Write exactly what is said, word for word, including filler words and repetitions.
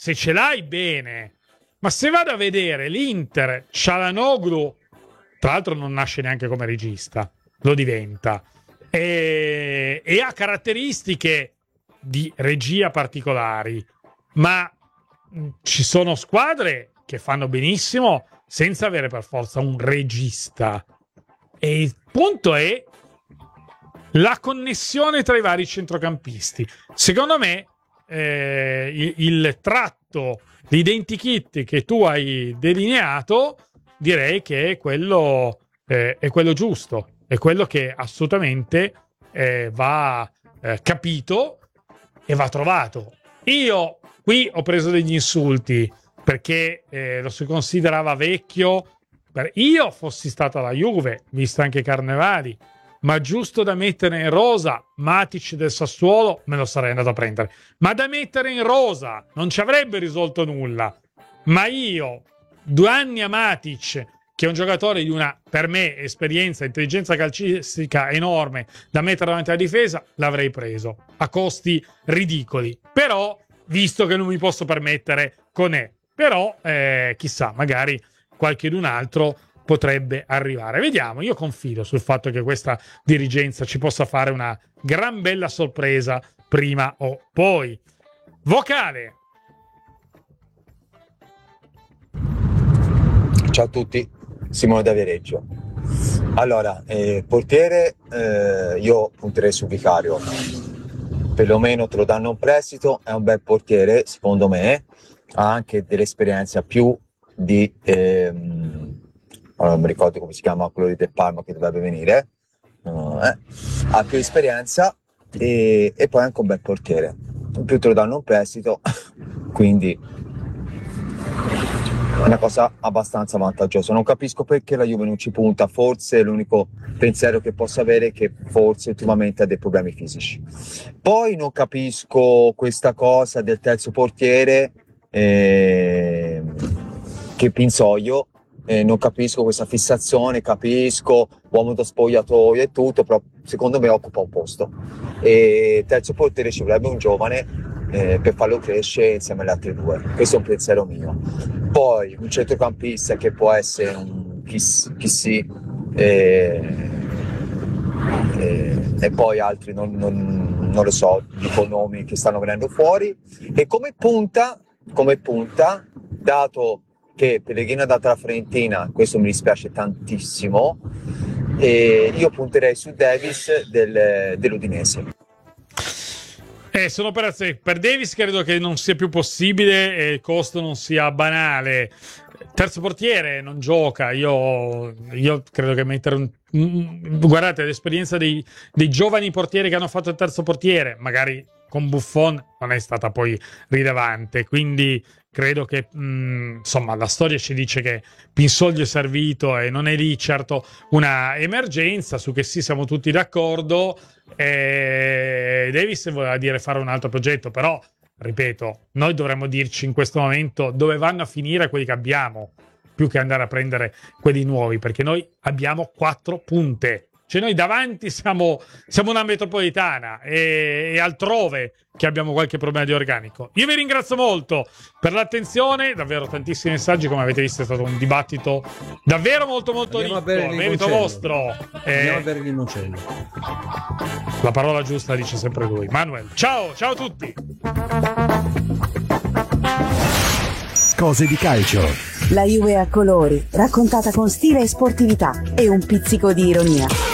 se ce l'hai bene, ma se vado a vedere l'Inter, Çalhanoğlu, tra l'altro non nasce neanche come regista, lo diventa, e, e ha caratteristiche di regia particolari, ma ci sono squadre che fanno benissimo senza avere per forza un regista, e il punto è la connessione tra i vari centrocampisti. Secondo me eh, il, il tratto di identikit che tu hai delineato, direi che è quello, eh, è quello giusto, è quello che assolutamente eh, va eh, capito e va trovato. Io qui ho preso degli insulti perché eh, lo si considerava vecchio. Per io fossi stata la Juve, vista anche Carnevali, ma giusto da mettere in rosa Matic del Sassuolo me lo sarei andato a prendere, ma da mettere in rosa non ci avrebbe risolto nulla. Ma io due anni a Matic, che è un giocatore di una, per me, esperienza, intelligenza calcistica enorme da mettere davanti alla difesa, l'avrei preso a costi ridicoli. Però, visto che non mi posso permettere Koné, però eh, chissà, magari qualchedun altro potrebbe arrivare. Vediamo, io confido sul fatto che questa dirigenza ci possa fare una gran bella sorpresa prima o poi. Vocale. Ciao a tutti, Simone da Viareggio. Allora, eh, portiere, eh, io punterei su Vicario, perlomeno te lo danno in prestito, è un bel portiere secondo me, ha anche dell'esperienza più di ehm, non mi ricordo come si chiama quello di Del Parma che dovrebbe venire, uh, eh. ha più esperienza e, e poi anche un bel portiere, in più te lo danno in prestito, quindi è una cosa abbastanza vantaggiosa. Non capisco perché la Juve non ci punta, forse l'unico pensiero che posso avere è che forse ultimamente ha dei problemi fisici. Poi non capisco questa cosa del terzo portiere, eh, che Pinsoglio, eh, non capisco questa fissazione, capisco uomo da spogliatoio e tutto, però secondo me occupa un posto, e terzo portiere ci vorrebbe un giovane eh, per farlo crescere insieme agli altri due. Questo è un pensiero mio. Poi un centrocampista che può essere un chi, chi sì, eh, eh, e poi altri non, non, non lo so, dico nomi che stanno venendo fuori. E come punta, come punta, dato che Pellegrino è dato alla Fiorentina, questo mi dispiace tantissimo, e io punterei su Davis del, dell'Udinese. Eh, sono operazioni per Davis, credo che non sia più possibile e il costo non sia banale. Terzo portiere non gioca, io, io credo che mettere un, un guardate l'esperienza dei, dei giovani portieri che hanno fatto il terzo portiere, magari con Buffon, non è stata poi rilevante, quindi credo che mh, insomma la storia ci dice che Pinsoglio è servito e non è lì certo una emergenza, su che sì siamo tutti d'accordo. E Davis voleva dire fare un altro progetto, però ripeto, noi dovremmo dirci in questo momento dove vanno a finire quelli che abbiamo, più che andare a prendere quelli nuovi, perché noi abbiamo quattro punte, cioè noi davanti siamo, siamo una metropolitana e, e altrove che abbiamo qualche problema di organico. Io vi ringrazio molto per l'attenzione, davvero tantissimi messaggi, come avete visto è stato un dibattito davvero molto molto ricco, merito vostro. Andiamo a bere limoncello. La parola giusta dice sempre lui. Manuel, ciao, ciao a tutti. Cose di calcio. La Juve a colori, raccontata con stile e sportività e un pizzico di ironia.